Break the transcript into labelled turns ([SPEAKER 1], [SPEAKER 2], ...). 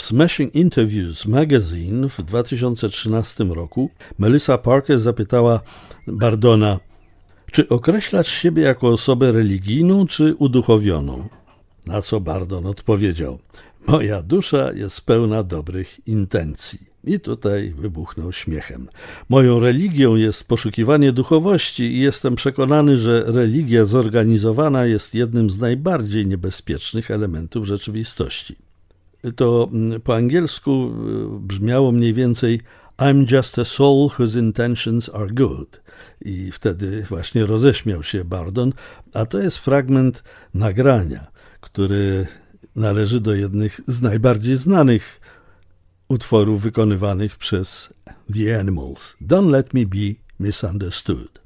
[SPEAKER 1] W Smashing Interviews Magazine w 2013 roku Melissa Parker zapytała Bardona, czy określasz siebie jako osobę religijną czy uduchowioną? Na co Bardon odpowiedział, moja dusza jest pełna dobrych intencji. I tutaj wybuchnął śmiechem. Moją religią jest poszukiwanie duchowości i jestem przekonany, że religia zorganizowana jest jednym z najbardziej niebezpiecznych elementów rzeczywistości. To po angielsku brzmiało mniej więcej I'm just a soul whose intentions are good. I wtedy właśnie roześmiał się Bardon, a to jest fragment nagrania, który należy do jednych z najbardziej znanych utworów wykonywanych przez The Animals. Don't let me be misunderstood.